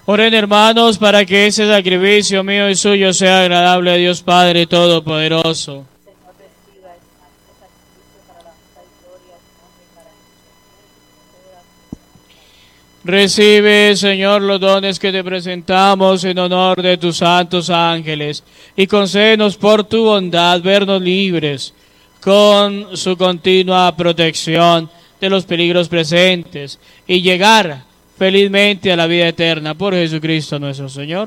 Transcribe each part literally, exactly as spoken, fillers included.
Oren, hermanos, para que ese sacrificio mío y suyo sea agradable a Dios Padre Todopoderoso. Señor, reciba este santo sacrificio para la honra y gloria, honra y para Recibe, Señor, los dones que te presentamos en honor de tus santos ángeles, y concédenos por tu bondad vernos libres con su continua protección de los peligros presentes y llegar felizmente a la vida eterna por Jesucristo nuestro Señor.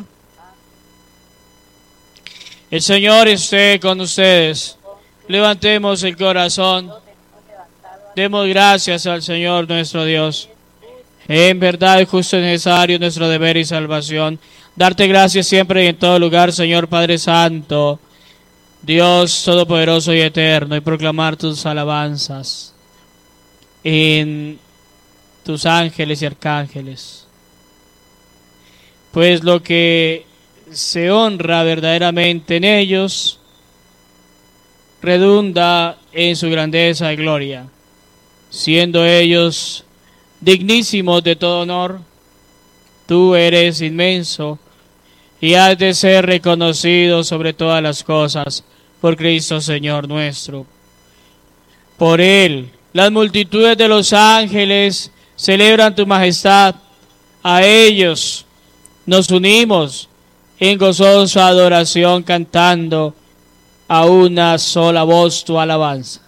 El Señor esté con ustedes. Levantemos el corazón. Demos gracias al Señor nuestro Dios. En verdad es justo y necesario nuestro deber y salvación. Darte gracias siempre y en todo lugar, Señor Padre Santo, Dios Todopoderoso y Eterno, y proclamar tus alabanzas en tus ángeles y arcángeles. Pues lo que se honra verdaderamente en ellos redunda en su grandeza y gloria, siendo ellos dignísimos de todo honor. Tú eres inmenso y has de ser reconocido sobre todas las cosas por Cristo Señor nuestro. Por Él, las multitudes de los ángeles celebran tu majestad. A ellos nos unimos en gozosa adoración, cantando a una sola voz tu alabanza.